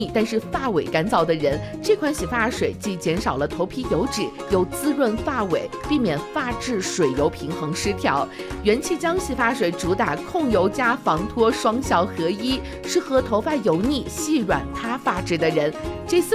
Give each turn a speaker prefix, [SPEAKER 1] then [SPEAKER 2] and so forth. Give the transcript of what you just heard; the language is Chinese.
[SPEAKER 1] 但是发尾干燥的人，这款洗发水既减少了头皮油脂，又滋润发尾，避免发质水油平衡失调。元气浆洗发水主打控油加防脱双效合一，适合头发油腻、细软塌发质的人。这4